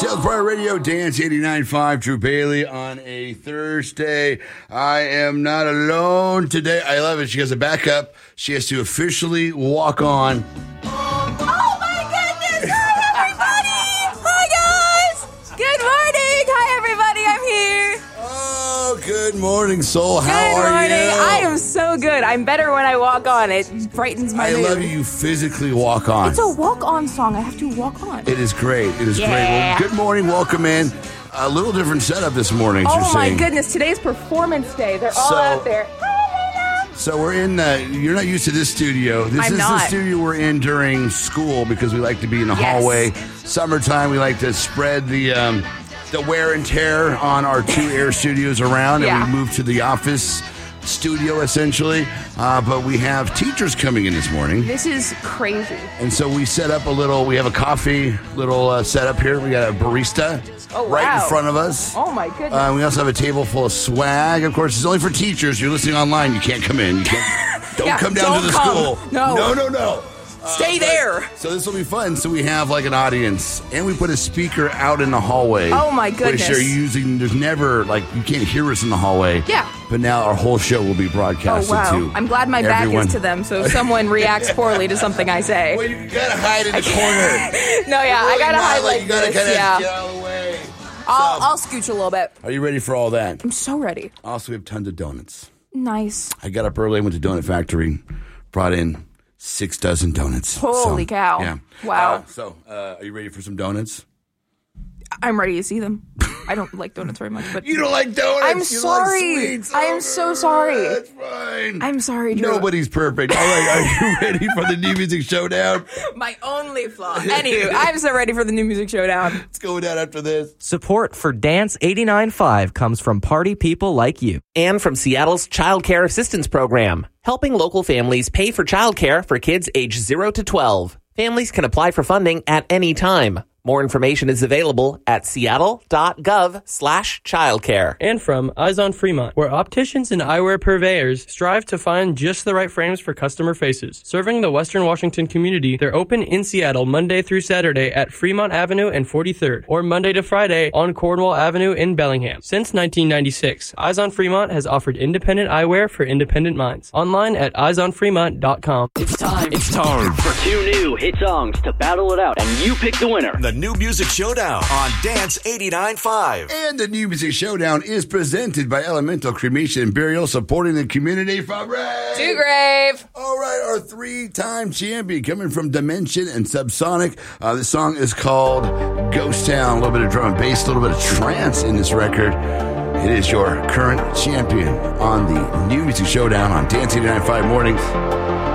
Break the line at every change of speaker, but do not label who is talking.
Sales Bar Radio, Dance 89.5, Drew Bailey on a Thursday. I am not alone today. I love it. She has a backup. She has to officially walk on.
Oh my goodness! Hi everybody! Hi guys! Good morning! Hi everybody, I'm here.
Oh, good morning, Soul. How
Good
are
morning.
you?
I am so good. I'm better when I walk on. It brightens my mood.
I love you physically walk on.
It's a walk-on song. I have to walk on.
It is great. It is great. Well, good morning. Welcome in. A little different setup this morning.
Oh my goodness! Today's performance day. They're all out there.
So we're in you're not used to this studio. This
I'm
is
not.
the studio we're in during school because we like to be in the hallway. Summertime, we like to spread the wear and tear on our two air studios around, and we move to the office studio essentially. But we have teachers coming in this morning.
This is crazy.
And so we set up we have a coffee little setup here. We got a barista right in front of us.
Oh my goodness.
We also have a table full of swag. Of course, it's only for teachers. You're listening online. You can't come in. You can't. Don't come down to the school. No.
Stay there.
So this will be fun. So we have like an audience, and we put a speaker out in the hallway.
Oh my goodness.
Which are using. There's never you can't hear us in the hallway.
Yeah.
But now our whole show will be broadcasted to.
I'm glad my back
everyone.
is to them, so if someone reacts poorly to something I say.
Well, you gotta hide in the corner.
No, yeah, I gotta hide like
you gotta
this.
kind of
Yeah.
get out of the way.
I'll scooch a little bit.
Are you ready for all that?
I'm so ready.
Also, we have tons of donuts.
Nice.
I got up early, went to Donut Factory, brought in 6 dozen donuts.
Holy cow.
Yeah.
Wow.
Are you ready for some donuts?
I'm ready to see them. I don't like donuts very much, but
You don't like donuts?
I'm
You
sorry.
Like sweets.
I am so sorry.
That's fine.
I'm sorry, Drew.
Nobody's perfect. All right, are you ready for the New Music Showdown?
My only flaw. Anywho, I'm so ready for the New Music Showdown.
Let's go down after this.
Support for Dance 89.5 comes from party people like you.
And from Seattle's Child Care Assistance Program, helping local families pay for childcare for kids age 0 to 12. Families can apply for funding at any time. More information is available at seattle.gov/childcare.
And from Eyes on Fremont, where opticians and eyewear purveyors strive to find just the right frames for customer faces. Serving the Western Washington community, they're open in Seattle Monday through Saturday at Fremont Avenue and 43rd, or Monday to Friday on Cornwall Avenue in Bellingham. Since 1996, Eyes on Fremont has offered independent eyewear for independent minds. Online at eyesonfremont.com.
It's time for 2 new hit songs to battle it out, and you pick the winner.
The New Music Showdown on Dance 89.5.
And the New Music Showdown is presented by Elemental Cremation and Burial, supporting the community from
Dewgrave.
All right, our 3-time champion coming from Dimension and Subsonic. This song is called Ghost Town. A little bit of drum and bass, a little bit of trance in this record. It is your current champion on the New Music Showdown on Dance 89.5 mornings.